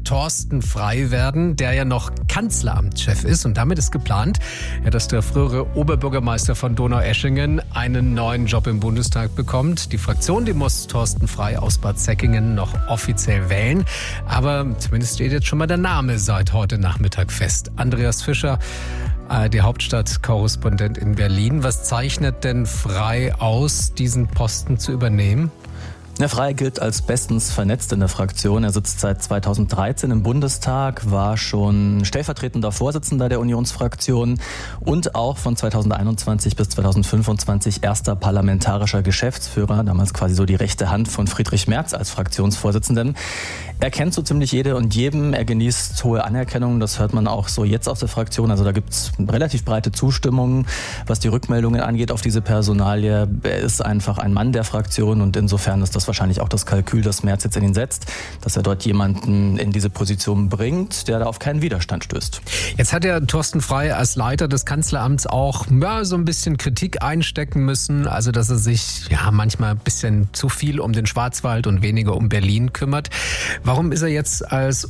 Thorsten Frey werden, der ja noch Kanzleramtschef ist. Und damit ist geplant, dass der frühere Oberbürgermeister von Donaueschingen einen neuen Job im Bundestag bekommt. Die Fraktion, die muss Thorsten Frey aus Bad Säckingen noch offiziell wählen. Aber zumindest steht jetzt schon mal der Name seit heute Nachmittag fest. Andreas Fischer, die Hauptstadtkorrespondent in Berlin. Was zeichnet denn Frey aus, diesen Posten zu übernehmen? Herr Frey gilt als bestens vernetzt in der Fraktion. Er sitzt seit 2013 im Bundestag, war schon stellvertretender Vorsitzender der Unionsfraktion und auch von 2021 bis 2025 erster parlamentarischer Geschäftsführer, damals quasi so die rechte Hand von Friedrich Merz als Fraktionsvorsitzenden. Er kennt so ziemlich jede und jeden, er genießt hohe Anerkennung, das hört man auch so jetzt aus der Fraktion. Also da gibt es relativ breite Zustimmung, was die Rückmeldungen angeht auf diese Personalie. Er ist einfach ein Mann der Fraktion und insofern ist das wahrscheinlich auch das Kalkül, das Merz jetzt in ihn setzt, dass er dort jemanden in diese Position bringt, der da auf keinen Widerstand stößt. Jetzt hat ja Thorsten Frey als Leiter des Kanzleramts auch so ein bisschen Kritik einstecken müssen, also dass er sich manchmal ein bisschen zu viel um den Schwarzwald und weniger um Berlin kümmert. Warum ist er jetzt als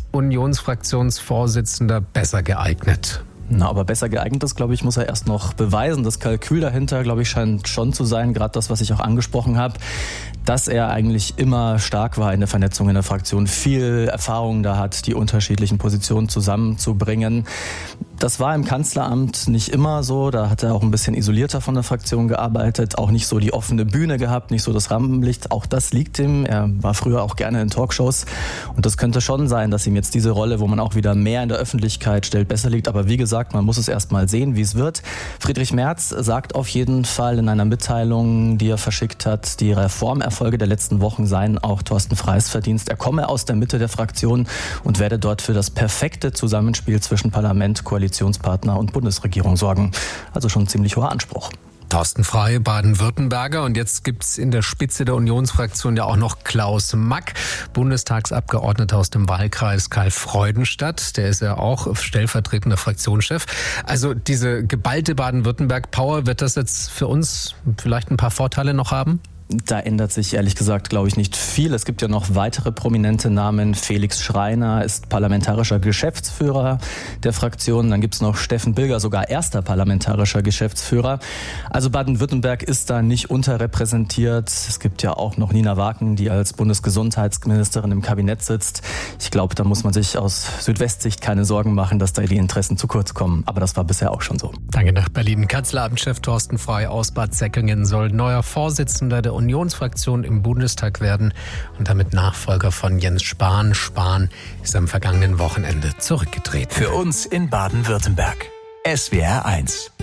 Unionsfraktionsvorsitzender besser geeignet? Aber besser geeignet ist, glaube ich, muss er erst noch beweisen. Das Kalkül dahinter, glaube ich, scheint schon zu sein, gerade das, was ich auch angesprochen habe, dass er eigentlich immer stark war in der Vernetzung in der Fraktion, viel Erfahrung da hat, die unterschiedlichen Positionen zusammenzubringen. Das war im Kanzleramt nicht immer so, da hat er auch ein bisschen isolierter von der Fraktion gearbeitet, auch nicht so die offene Bühne gehabt, nicht so das Rampenlicht, auch das liegt ihm. Er war früher auch gerne in Talkshows und das könnte schon sein, dass ihm jetzt diese Rolle, wo man auch wieder mehr in der Öffentlichkeit stellt, besser liegt. Aber wie gesagt, man muss es erst mal sehen, wie es wird. Friedrich Merz sagt auf jeden Fall in einer Mitteilung, die er verschickt hat, die Reformerfolge der letzten Wochen seien auch Thorsten Freys Verdienst. Er komme aus der Mitte der Fraktion und werde dort für das perfekte Zusammenspiel zwischen Parlament, Koalitionspartner und Bundesregierung sorgen. Also schon ein ziemlich hoher Anspruch. Thorsten Frey, Baden-Württemberger. Und jetzt gibt's in der Spitze der Unionsfraktion ja auch noch Klaus Mack, Bundestagsabgeordneter aus dem Wahlkreis Karl-Freudenstadt. Der ist ja auch stellvertretender Fraktionschef. Also diese geballte Baden-Württemberg-Power, wird das jetzt für uns vielleicht ein paar Vorteile noch haben? Da ändert sich ehrlich gesagt, glaube ich, nicht viel. Es gibt ja noch weitere prominente Namen. Felix Schreiner ist parlamentarischer Geschäftsführer der Fraktion. Dann gibt es noch Steffen Bilger, sogar erster parlamentarischer Geschäftsführer. Also Baden-Württemberg ist da nicht unterrepräsentiert. Es gibt ja auch noch Nina Waken, die als Bundesgesundheitsministerin im Kabinett sitzt. Ich glaube, da muss man sich aus Südwestsicht keine Sorgen machen, dass da die Interessen zu kurz kommen. Aber das war bisher auch schon so. Danke nach Berlin. Kanzleramtschef Thorsten Frey aus Bad Säckingen soll neuer Vorsitzender der Unionsfraktion im Bundestag werden und damit Nachfolger von Jens Spahn. Spahn ist am vergangenen Wochenende zurückgetreten. Für uns in Baden-Württemberg. SWR 1.